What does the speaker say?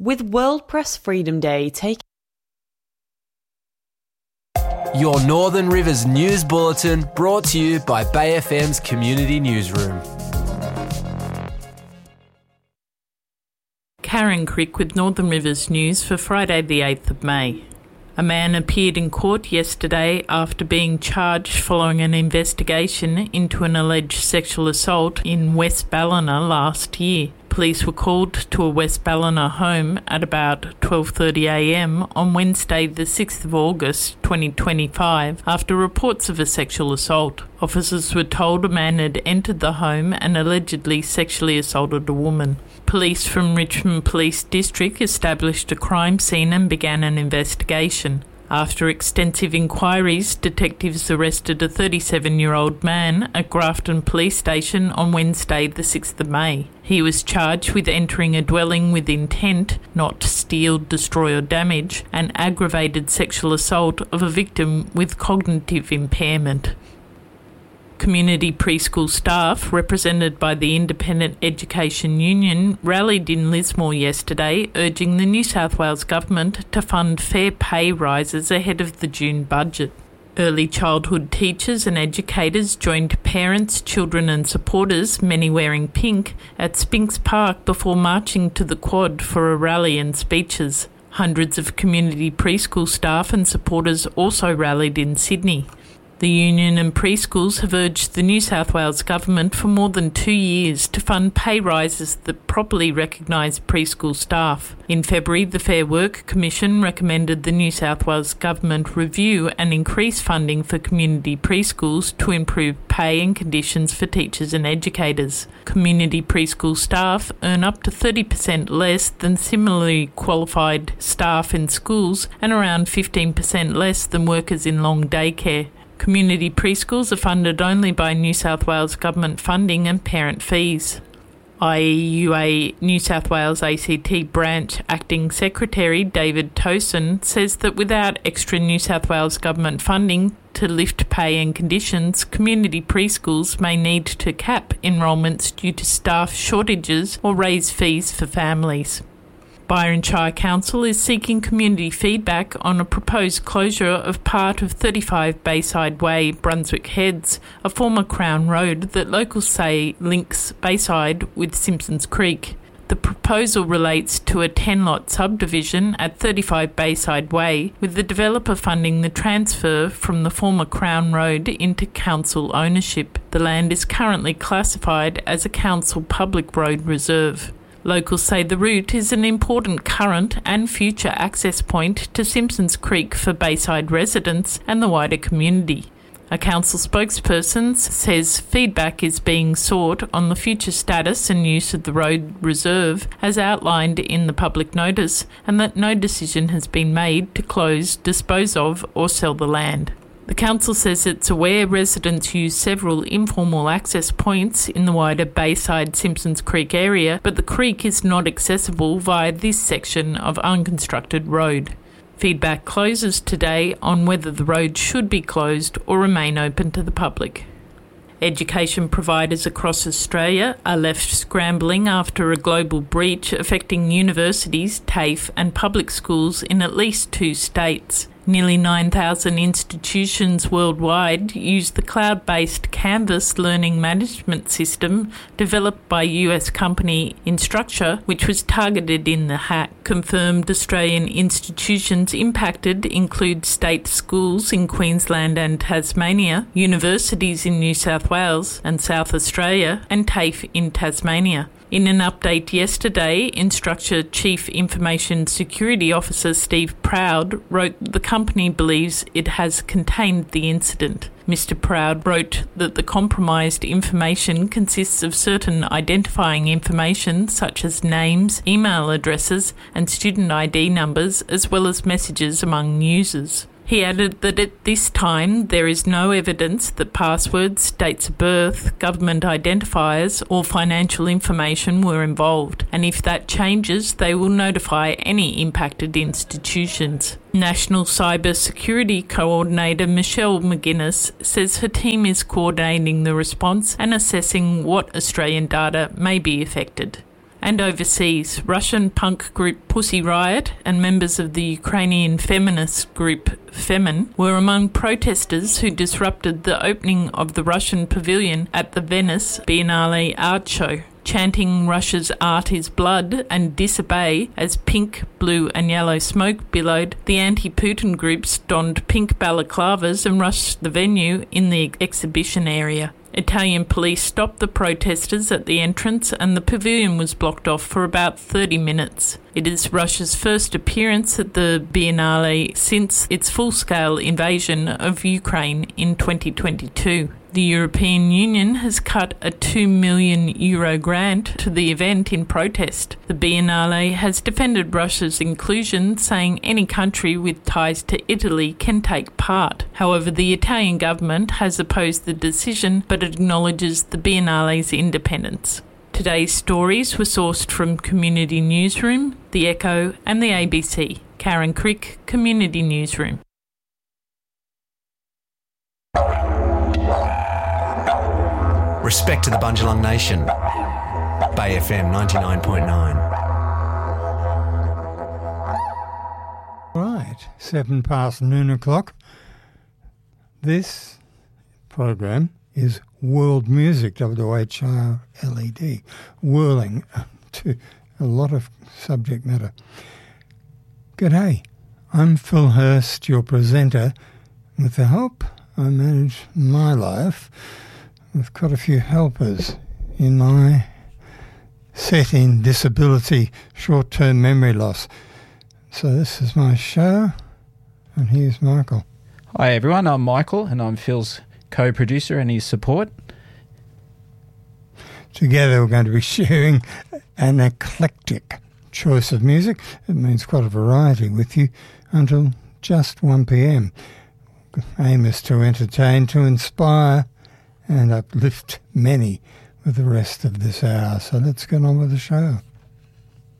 With World Press Freedom Day taking your Northern Rivers News Bulletin brought to you by Bay FM's Community Newsroom. Karen Crick with Northern Rivers News for Friday the 8th of May. A man appeared in court yesterday after being charged following an investigation into an alleged sexual assault in West Ballina last year. Police were called to a West Ballina home at about 12:30am on Wednesday the 6th of August 2025 after reports of a sexual assault. Officers were told a man had entered the home and allegedly sexually assaulted a woman. Police from Richmond Police District established a crime scene and began an investigation. After extensive inquiries, detectives arrested a 37-year-old man at Grafton Police Station on Wednesday the 6th of May. He was charged with entering a dwelling with intent not to steal, destroy or damage, and aggravated sexual assault of a victim with cognitive impairment. Community preschool staff, represented by the Independent Education Union, rallied in Lismore yesterday, urging the New South Wales Government to fund fair pay rises ahead of the June budget. Early childhood teachers and educators joined parents, children and supporters, many wearing pink, at Spinks Park before marching to the Quad for a rally and speeches. Hundreds of community preschool staff and supporters also rallied in Sydney. The union and preschools have urged the New South Wales Government for more than 2 years to fund pay rises that properly recognise preschool staff. In February, the Fair Work Commission recommended the New South Wales Government review and increase funding for community preschools to improve pay and conditions for teachers and educators. Community preschool staff earn up to 30% less than similarly qualified staff in schools and around 15% less than workers in long daycare. Community preschools are funded only by New South Wales Government funding and parent fees. IEUA New South Wales ACT Branch Acting Secretary David Towson says that without extra New South Wales Government funding to lift pay and conditions, community preschools may need to cap enrolments due to staff shortages or raise fees for families. Byron Shire Council is seeking community feedback on a proposed closure of part of 35 Bayside Way, Brunswick Heads, a former Crown Road that locals say links Bayside with Simpsons Creek. The proposal relates to a 10-lot subdivision at 35 Bayside Way, with the developer funding the transfer from the former Crown Road into council ownership. The land is currently classified as a council public road reserve. Locals say the route is an important current and future access point to Simpsons Creek for Bayside residents and the wider community. A council spokesperson says feedback is being sought on the future status and use of the road reserve as outlined in the public notice, and that no decision has been made to close, dispose of or sell the land. The council says it's aware residents use several informal access points in the wider Bayside Simpsons Creek area, but the creek is not accessible via this section of unconstructed road. Feedback closes today on whether the road should be closed or remain open to the public. Education providers across Australia are left scrambling after a global breach affecting universities, TAFE and public schools in at least 2 states. Nearly 9,000 institutions worldwide use the cloud-based Canvas learning management system developed by US company Instructure, which was targeted in the hack. Confirmed Australian institutions impacted include state schools in Queensland and Tasmania, universities in New South Wales and South Australia, and TAFE in Tasmania. In an update yesterday, Instructure Chief Information Security Officer Steve Proud wrote the company believes it has contained the incident. Mr. Proud wrote that the compromised information consists of certain identifying information such as names, email addresses and student ID numbers, as well as messages among users. He added that at this time there is no evidence that passwords, dates of birth, government identifiers or financial information were involved, and if that changes they will notify any impacted institutions. National Cyber Security Coordinator Michelle McGuinness says her team is coordinating the response and assessing what Australian data may be affected. And overseas, Russian punk group Pussy Riot and members of the Ukrainian feminist group Femin were among protesters who disrupted the opening of the Russian pavilion at the Venice Biennale Art Show, chanting Russia's art is blood and disobey as pink, blue and yellow smoke billowed. The anti-Putin groups donned pink balaclavas and rushed the venue in the exhibition area. Italian police stopped the protesters at the entrance and the pavilion was blocked off for about 30 minutes. It is Russia's first appearance at the Biennale since its full-scale invasion of Ukraine in 2022. The European Union has cut a €2 million grant to the event in protest. The Biennale has defended Russia's inclusion, saying any country with ties to Italy can take part. However, the Italian government has opposed the decision but acknowledges the Biennale's independence. Today's stories were sourced from Community Newsroom, The Echo and the ABC. Karen Crick, Community Newsroom. Respect to the Bundjalung Nation. Bay FM 99.9. Right, 7 past noon o'clock. This program is World Music, WHRLED, whirling to a lot of subject matter. G'day, I'm Phil Hurst, your presenter. With the help I manage my life, I've got a few helpers in my set in disability, short-term memory loss. So this is my show, and here's Michael. Hi everyone, I'm Michael and I'm Phil's co-producer and his support. Together we're going to be sharing an eclectic choice of music. It means quite a variety with you until just 1 p.m. Aim is to entertain, to inspire and uplift many with the rest of this hour. So let's get on with the show.